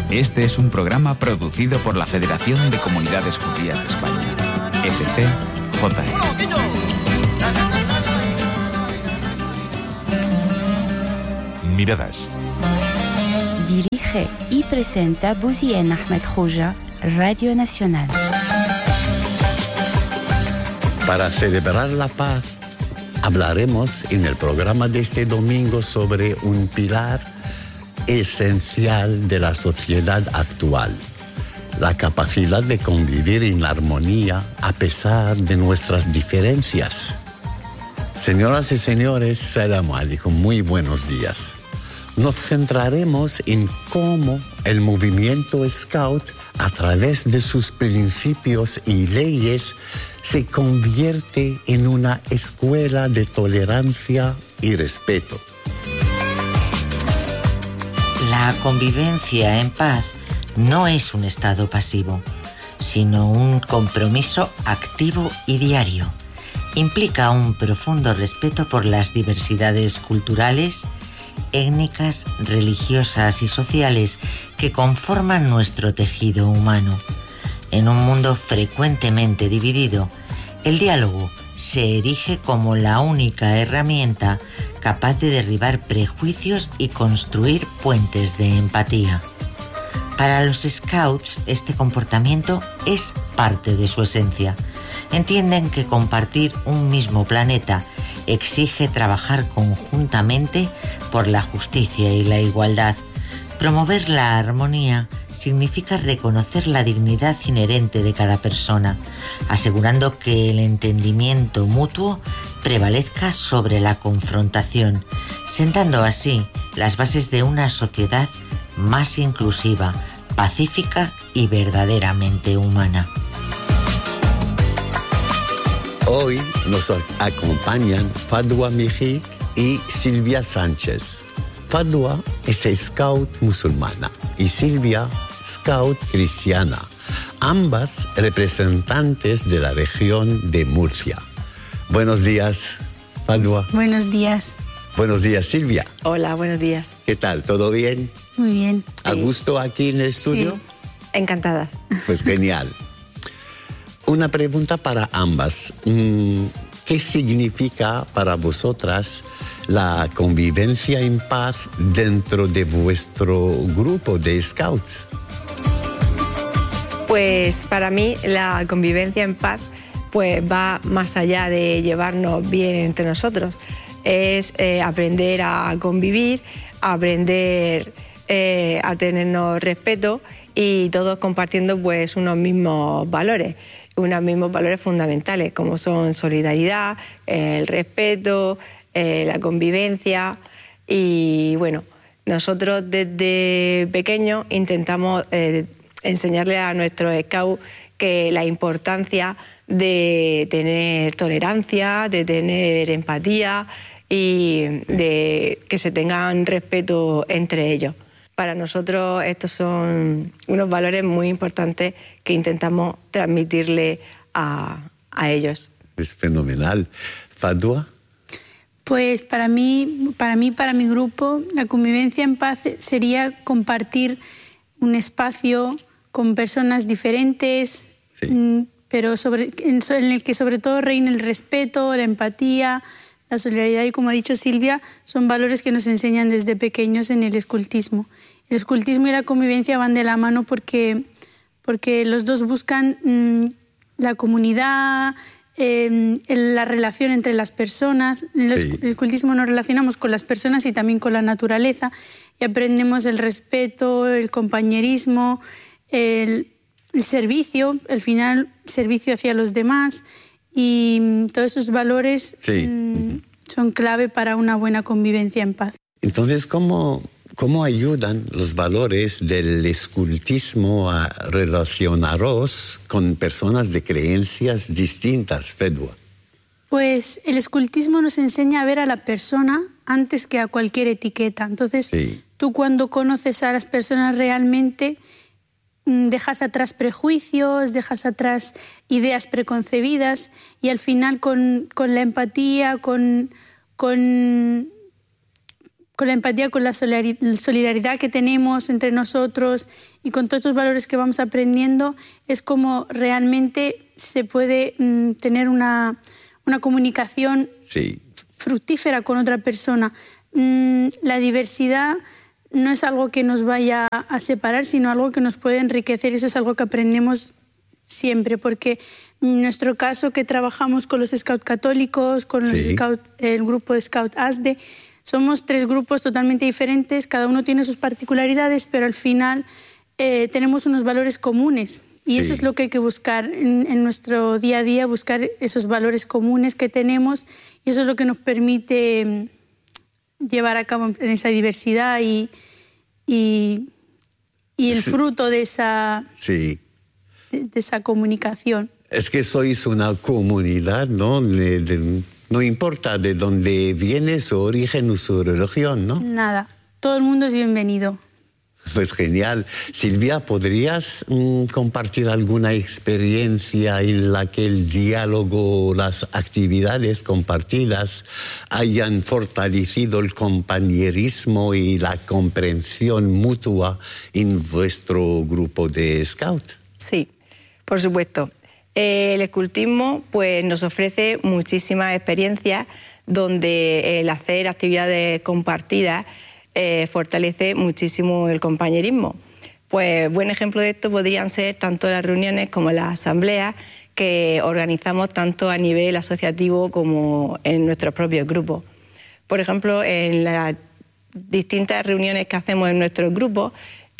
Este es un programa producido por la Federación de Comunidades Judías de España, FCJE. Miradas. Dirige y presenta Bouzien Ahmed Khouja, Radio Nacional. Para celebrar la paz, hablaremos en el programa de este domingo sobre un pilar esencial de la sociedad actual: la capacidad de convivir en armonía a pesar de nuestras diferencias. Señoras y señores, Salam alaikum, muy buenos días. Nos centraremos en cómo el movimiento Scout, a través de sus principios y leyes, se convierte en una escuela de tolerancia y respeto. La convivencia en paz no es un estado pasivo, sino un compromiso activo y diario. Implica un profundo respeto por las diversidades culturales, étnicas, religiosas y sociales que conforman nuestro tejido humano. En un mundo frecuentemente dividido, el diálogo se erige como la única herramienta capaz de derribar prejuicios y construir puentes de empatía. Para los Scouts, este comportamiento es parte de su esencia. Entienden que compartir un mismo planeta exige trabajar conjuntamente por la justicia y la igualdad. Promover la armonía significa reconocer la dignidad inherente de cada persona, asegurando que el entendimiento mutuo prevalezca sobre la confrontación, sentando así las bases de una sociedad más inclusiva, pacífica y verdaderamente humana. Hoy nos acompañan Fadwa Mijik y Silvia Sánchez. Fadwa es scout musulmana y Silvia, scout cristiana, ambas representantes de la región de Murcia. Buenos días, Fadwa. Buenos días. Buenos días, Silvia. Hola, buenos días. ¿Qué tal? ¿Todo bien? Muy bien. ¿A gusto aquí en el estudio? Sí. Encantadas. Pues genial. Una pregunta para ambas. ¿Qué significa para vosotras la convivencia en paz dentro de vuestro grupo de scouts? Pues para mí la convivencia en paz pues va más allá de llevarnos bien entre nosotros. Es aprender a convivir, aprender a tenernos respeto y todos compartiendo pues unos mismos valores fundamentales, como son solidaridad, el respeto, la convivencia. Y bueno, nosotros desde pequeños intentamos enseñarle a nuestros scouts que la importancia de tener tolerancia, de tener empatía y de que se tengan respeto entre ellos. Para nosotros estos son unos valores muy importantes que intentamos transmitirle a ellos. Es fenomenal. ¿Fadwa? Pues para mi grupo, la convivencia en paz sería compartir un espacio con personas diferentes, sí, pero en el que sobre todo reine el respeto, la empatía, la solidaridad y, como ha dicho Silvia, son valores que nos enseñan desde pequeños en el escultismo. El escultismo y la convivencia van de la mano porque los dos buscan la comunidad, la relación entre las personas. En el escultismo nos relacionamos con las personas y también con la naturaleza y aprendemos el respeto, el compañerismo, el servicio, al final servicio hacia los demás, y todos esos valores son clave para una buena convivencia en paz. Entonces, ¿cómo ayudan los valores del escultismo a relacionaros con personas de creencias distintas, Fadwa? Pues el escultismo nos enseña a ver a la persona antes que a cualquier etiqueta. Entonces, tú cuando conoces a las personas realmente, dejas atrás prejuicios, dejas atrás ideas preconcebidas y al final con la empatía, con la empatía, con la solidaridad que tenemos entre nosotros y con todos estos valores que vamos aprendiendo, es como realmente se puede tener una comunicación fructífera con otra persona. La diversidad no es algo que nos vaya a separar, sino algo que nos puede enriquecer. Eso es algo que aprendemos siempre, porque en nuestro caso, que trabajamos con los Scouts católicos, con el grupo de Scout ASDE, somos 3 grupos totalmente diferentes, cada uno tiene sus particularidades, pero al final tenemos unos valores comunes. Y eso es lo que hay que buscar en nuestro día a día, buscar esos valores comunes que tenemos, y eso es lo que nos permite llevar a cabo en esa diversidad y el fruto de esa, de esa comunicación. Es que sois una comunidad, ¿no? No importa de dónde viene, su origen o su religión, ¿no? Nada, todo el mundo es bienvenido. Pues genial. Silvia, ¿podrías compartir alguna experiencia en la que el diálogo, las actividades compartidas hayan fortalecido el compañerismo y la comprensión mutua en vuestro grupo de Scout? Sí, por supuesto. El escultismo pues, nos ofrece muchísimas experiencias donde el hacer actividades compartidas fortalece muchísimo el compañerismo. Pues buen ejemplo de esto podrían ser tanto las reuniones como las asambleas que organizamos tanto a nivel asociativo como en nuestros propios grupos. Por ejemplo, en las distintas reuniones que hacemos en nuestros grupos,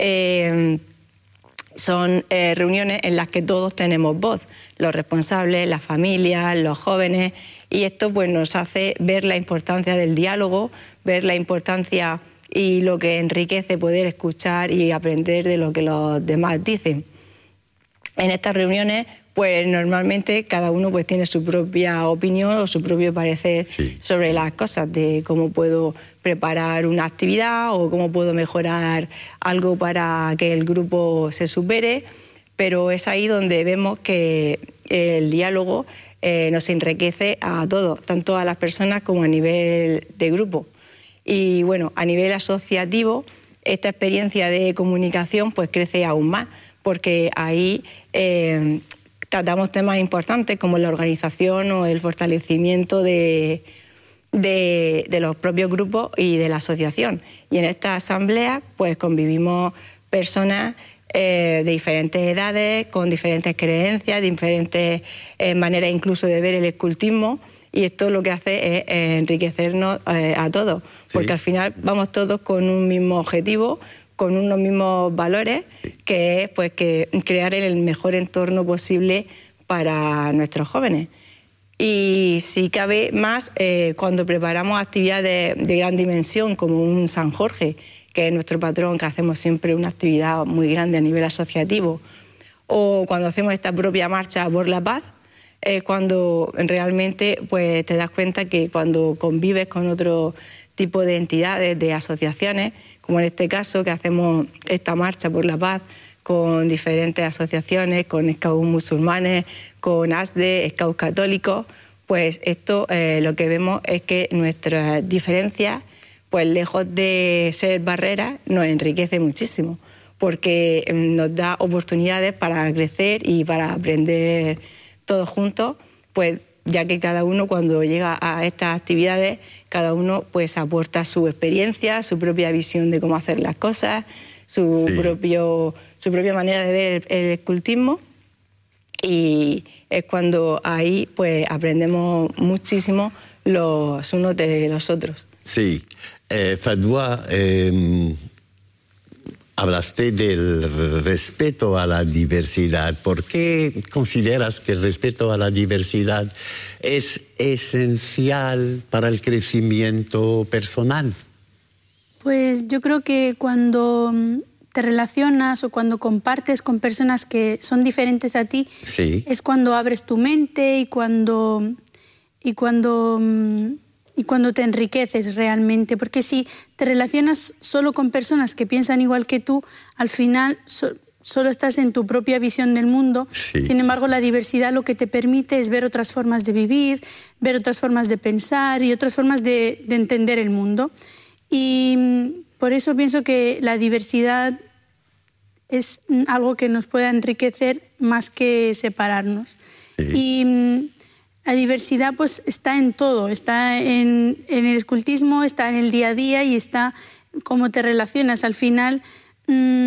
son reuniones en las que todos tenemos voz, los responsables, las familias, los jóvenes, y esto pues, nos hace ver la importancia del diálogo, ver la importancia y lo que enriquece poder escuchar y aprender de lo que los demás dicen. En estas reuniones, pues normalmente cada uno pues, tiene su propia opinión o su propio parecer sobre las cosas, de cómo puedo preparar una actividad o cómo puedo mejorar algo para que el grupo se supere, pero es ahí donde vemos que el diálogo nos enriquece a todos, tanto a las personas como a nivel de grupo. Y bueno, a nivel asociativo, esta experiencia de comunicación pues crece aún más, porque ahí tratamos temas importantes como la organización o el fortalecimiento de los propios grupos y de la asociación. Y en esta asamblea pues convivimos personas de diferentes edades, con diferentes creencias, diferentes maneras incluso de ver el escultismo, y esto lo que hace es enriquecernos a todos, porque al final vamos todos con un mismo objetivo, con unos mismos valores, que es pues, que crear el mejor entorno posible para nuestros jóvenes. Y si cabe más, cuando preparamos actividades de gran dimensión, como un San Jorge, que es nuestro patrón, que hacemos siempre una actividad muy grande a nivel asociativo, o cuando hacemos esta propia marcha por la paz, cuando realmente pues, te das cuenta que cuando convives con otro tipo de entidades, de asociaciones, como en este caso que hacemos esta marcha por la paz con diferentes asociaciones, con Scouts musulmanes, con ASDE, Scouts católicos, pues esto lo que vemos es que nuestras diferencias, pues lejos de ser barreras, nos enriquece muchísimo, porque nos da oportunidades para crecer y para aprender todos juntos, pues ya que cada uno cuando llega a estas actividades, cada uno pues aporta su experiencia, su propia visión de cómo hacer las cosas, su propia manera de ver el escultismo, y es cuando ahí pues aprendemos muchísimo los unos de los otros. Sí, Fadwa, hablaste del respeto a la diversidad. ¿Por qué consideras que el respeto a la diversidad es esencial para el crecimiento personal? Pues yo creo que cuando te relacionas o cuando compartes con personas que son diferentes a ti, es cuando abres tu mente y cuando te enriqueces realmente, porque si te relacionas solo con personas que piensan igual que tú, al final solo estás en tu propia visión del mundo. Sin embargo, la diversidad lo que te permite es ver otras formas de vivir, ver otras formas de pensar y otras formas de entender el mundo. Y por eso pienso que la diversidad es algo que nos pueda enriquecer más que separarnos. Sí. Y la diversidad pues está en todo, está en el escultismo, está en el día a día y está cómo te relacionas. Al final